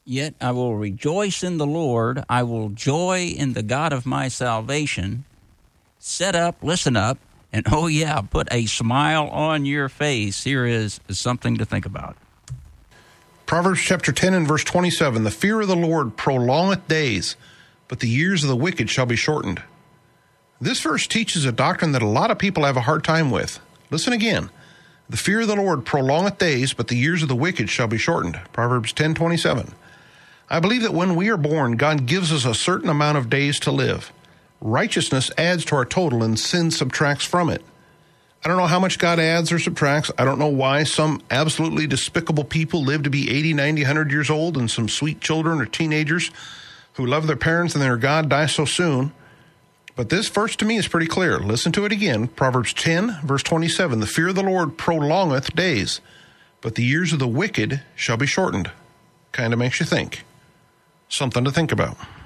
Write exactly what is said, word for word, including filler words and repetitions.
Yet I will rejoice in the Lord. I will joy in the God of my salvation. Set up, listen up, and oh yeah, put a smile on your face. Here is something to think about. Proverbs chapter ten and verse twenty-seven, the fear of the Lord prolongeth days, but the years of the wicked shall be shortened. This verse teaches a doctrine that a lot of people have a hard time with. Listen again. The fear of the Lord prolongeth days, but the years of the wicked shall be shortened. Proverbs ten twenty-seven. I believe that when we are born, God gives us a certain amount of days to live. Righteousness adds to our total and sin subtracts from it. I don't know how much God adds or subtracts. I don't know why some absolutely despicable people live to be eighty, ninety, one hundred years old and some sweet children or teenagers who love their parents and their God die so soon. But this verse to me is pretty clear. Listen to it again. Proverbs ten, verse twenty-seven. The fear of the Lord prolongeth days, but the years of the wicked shall be shortened. Kind of makes you think. Something to think about.